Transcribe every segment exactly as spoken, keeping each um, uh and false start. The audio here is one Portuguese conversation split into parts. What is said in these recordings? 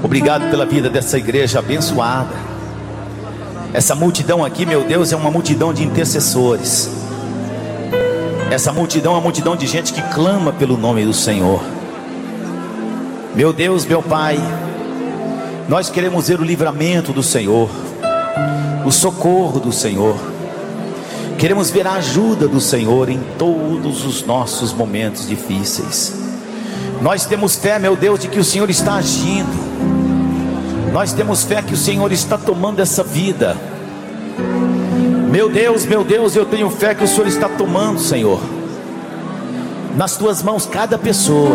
Obrigado pela vida dessa igreja abençoada. Essa multidão aqui, meu Deus, é uma multidão de intercessores. Essa multidão é uma multidão de gente que clama pelo nome do Senhor. Meu Deus, meu Pai, nós queremos ver o livramento do Senhor, o socorro do Senhor. Queremos ver a ajuda do Senhor em todos os nossos momentos difíceis. Nós temos fé, meu Deus, de que o Senhor está agindo. Nós temos fé que o Senhor está tomando essa vida. Meu Deus, meu Deus, eu tenho fé que o Senhor está tomando, Senhor, nas tuas mãos cada pessoa.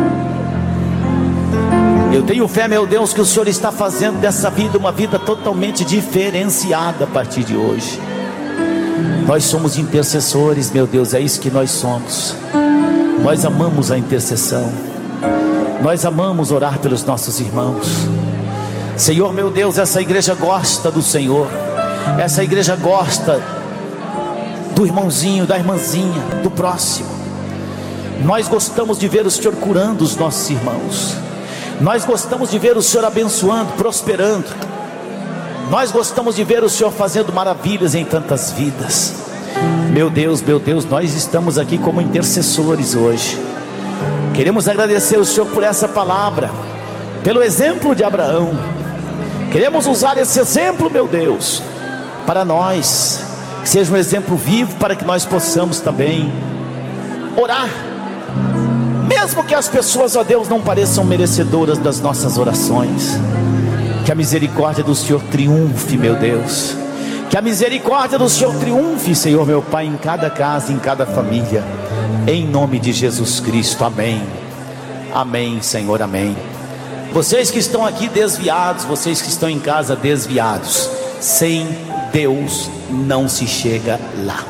Eu tenho fé, meu Deus, que o Senhor está fazendo dessa vida uma vida totalmente diferenciada a partir de hoje. Nós somos intercessores, meu Deus, é isso que nós somos. Nós amamos a intercessão. Nós amamos orar pelos nossos irmãos. Senhor, meu Deus, essa igreja gosta do Senhor. Essa igreja gosta do irmãozinho, da irmãzinha, do próximo. Nós gostamos de ver o Senhor curando os nossos irmãos. Nós gostamos de ver o Senhor abençoando, prosperando. Nós gostamos de ver o Senhor fazendo maravilhas em tantas vidas. Meu Deus, meu Deus, nós estamos aqui como intercessores hoje. Queremos agradecer ao Senhor por essa palavra, pelo exemplo de Abraão. Queremos usar esse exemplo, meu Deus, para nós, que seja um exemplo vivo, para que nós possamos também orar, mesmo que as pessoas, ó Deus, não pareçam merecedoras das nossas orações. Que a misericórdia do Senhor triunfe, meu Deus. Que a misericórdia do Senhor triunfe, Senhor, meu Pai, em cada casa, em cada família, em nome de Jesus Cristo, amém. Amém, Senhor, amém. Vocês que estão aqui desviados, vocês que estão em casa desviados, sem Deus não se chega lá.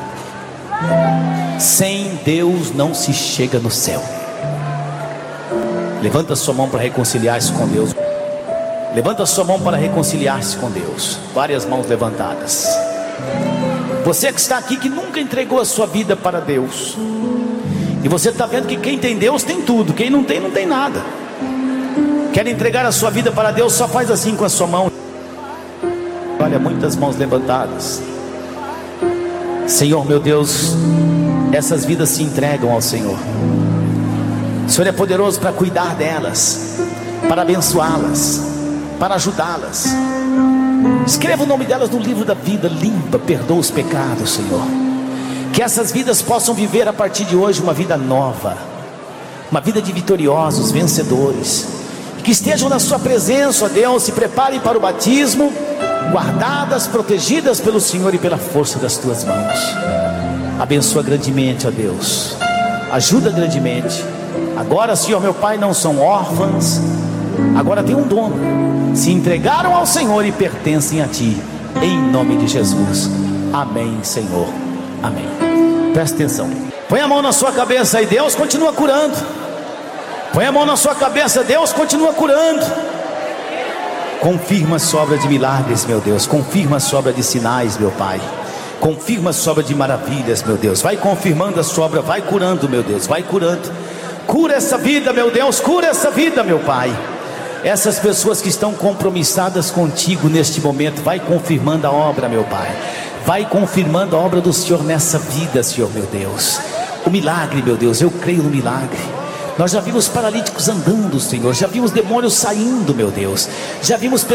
Sem Deus não se chega no céu. Levanta sua mão para reconciliar-se com Deus. Levanta sua mão para reconciliar-se com Deus. Várias mãos levantadas. Você que está aqui, que nunca entregou a sua vida para Deus, e você está vendo que quem tem Deus tem tudo, quem não tem, não tem nada. Quer entregar a sua vida para Deus? Só faz assim com a sua mão. Olha, muitas mãos levantadas. Senhor, meu Deus, essas vidas se entregam ao Senhor. O Senhor é poderoso para cuidar delas, para abençoá-las, para ajudá-las. Escreva o nome delas no livro da vida. Limpa, perdoa os pecados, Senhor. Que essas vidas possam viver a partir de hoje uma vida nova, uma vida de vitoriosos, vencedores, que estejam na sua presença, ó Deus, se preparem para o batismo, guardadas, protegidas pelo Senhor e pela força das tuas mãos. Abençoa grandemente, ó Deus, ajuda grandemente. Agora, Senhor, meu Pai, não são órfãs, agora tem um dono, se entregaram ao Senhor e pertencem a Ti, em nome de Jesus, amém, Senhor, amém. Presta atenção, põe a mão na sua cabeça e Deus continua curando. Põe a mão na sua cabeça, Deus continua curando. Confirma a sua obra de milagres, meu Deus. Confirma a sua obra de sinais, meu Pai. Confirma a sua obra de maravilhas, meu Deus. Vai confirmando a sua obra, vai curando, meu Deus. Vai curando. Cura essa vida, meu Deus. Cura essa vida, meu Pai. Essas pessoas que estão compromissadas contigo neste momento, vai confirmando a obra, meu Pai. Vai confirmando a obra do Senhor nessa vida, Senhor, meu Deus. O milagre, meu Deus. Eu creio no milagre. Nós já vimos paralíticos andando, Senhor. Já vimos demônios saindo, meu Deus. Já vimos pessoas